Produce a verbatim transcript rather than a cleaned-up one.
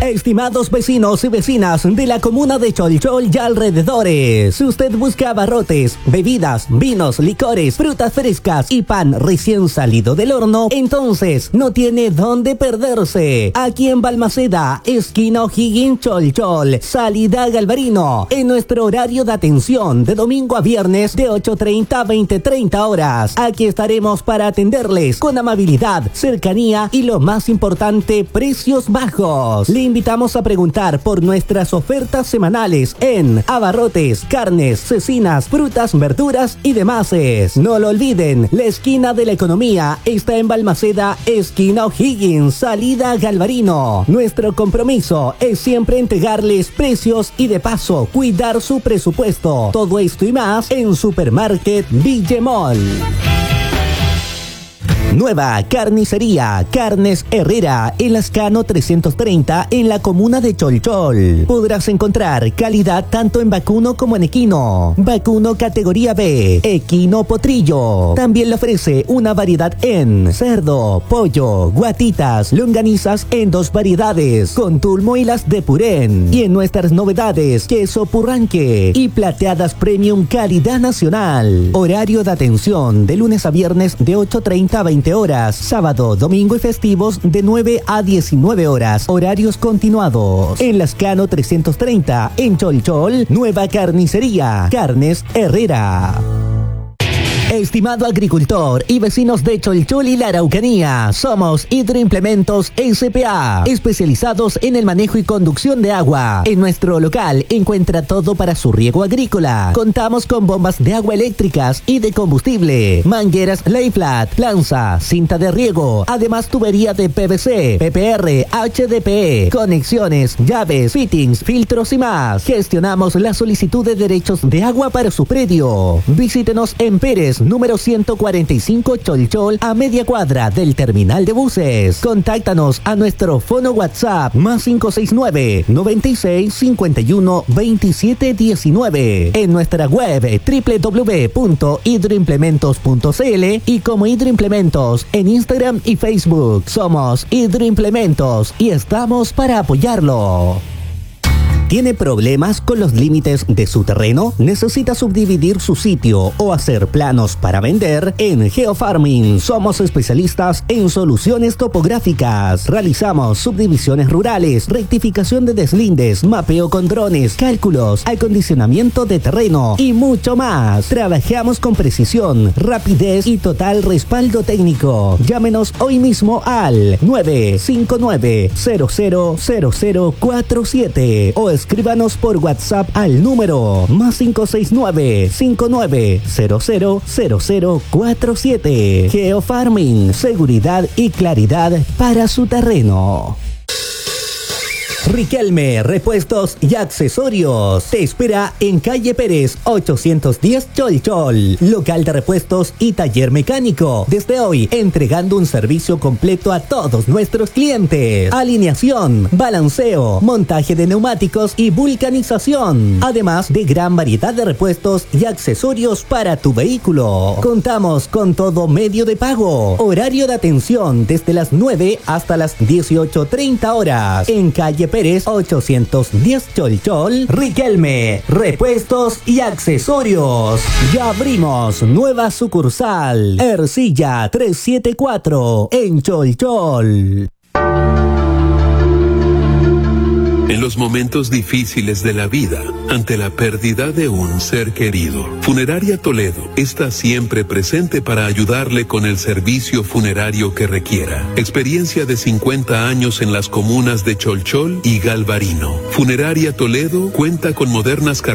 Estimados vecinos y vecinas de la comuna de Cholchol y alrededores, si usted busca abarrotes, bebidas, vinos, licores, frutas frescas y pan recién salido del horno, entonces no tiene dónde perderse. Aquí en Balmaceda, esquina O'Higgins, Cholchol, salida Galvarino, en nuestro horario de atención de domingo a viernes de ocho treinta a veinte treinta horas. Aquí estaremos para atenderles con amabilidad, cercanía y lo más importante, precios bajos. Le invitamos a preguntar por nuestras ofertas semanales en abarrotes, carnes, cecinas, frutas, verduras y demás. No lo olviden, la esquina de la economía está en Balmaceda, esquina O'Higgins, salida Galvarino. Nuestro compromiso es siempre entregarles precios y de paso cuidar su presupuesto. Todo esto y más en Supermarket Villemol. Nueva carnicería Carnes Herrera en Lascano trescientos treinta en la comuna de Cholchol. Podrás encontrar calidad tanto en vacuno como en equino. Vacuno categoría B, equino potrillo. También le ofrece una variedad en cerdo, pollo, guatitas, longanizas en dos variedades, con tulmo y las de purén. Y en nuestras novedades, queso purranque y plateadas premium calidad nacional. Horario de atención de lunes a viernes de ocho treinta a veinte horas, sábado, domingo y festivos de nueve a diecinueve horas, horarios continuados. En Lascano trescientos treinta, en Cholchol, nueva carnicería, Carnes Herrera. Estimado agricultor y vecinos de Cholchol y la Araucanía, somos Hidroimplementos S P A, especializados en el manejo y conducción de agua. En nuestro local encuentra todo para su riego agrícola. Contamos con bombas de agua eléctricas y de combustible, mangueras Layflat, planza, cinta de riego, además tubería de P V C, P P R, H D P E, conexiones, llaves, fittings, filtros y más. Gestionamos la solicitud de derechos de agua para su predio. Visítenos en Pérez número ciento cuarenta y cinco Cholchol, a media cuadra del terminal de buses. Contáctanos a nuestro fono WhatsApp más cinco seis nueve, noventa y seis, cincuenta y uno, veintisiete diecinueve. En nuestra web doble u doble u doble u punto hidroimplementos punto c l y como Hidroimplementos en Instagram y Facebook. Somos Hidroimplementos y estamos para apoyarlo. ¿Tiene problemas con los límites de su terreno? ¿Necesita subdividir su sitio o hacer planos para vender? En GeoFarming somos especialistas en soluciones topográficas. Realizamos subdivisiones rurales, rectificación de deslindes, mapeo con drones, cálculos, acondicionamiento de terreno y mucho más. Trabajamos con precisión, rapidez y total respaldo técnico. Llámenos hoy mismo al nueve cinco nueve, cero cero cero cero cuatro siete o escríbanos por WhatsApp al número más cinco seis nueve, cinco nueve cero cero cero cero cuatro siete. GeoFarming, seguridad y claridad para su terreno. Riquelme, repuestos y accesorios. Te espera en calle Pérez ochocientos diez Cholchol, local de repuestos y taller mecánico. Desde hoy, entregando un servicio completo a todos nuestros clientes. Alineación, balanceo, montaje de neumáticos y vulcanización. Además de gran variedad de repuestos y accesorios para tu vehículo. Contamos con todo medio de pago. Horario de atención desde las nueve hasta las dieciocho treinta horas. En calle Pérez ochocientos diez Cholchol, Riquelme, repuestos y accesorios. Ya abrimos nueva sucursal, Ercilla trescientos setenta y cuatro en Cholchol. En los momentos difíciles de la vida, ante la pérdida de un ser querido, Funeraria Toledo está siempre presente para ayudarle con el servicio funerario que requiera. Experiencia de cincuenta años en las comunas de Cholchol y Galvarino. Funeraria Toledo cuenta con modernas carreteras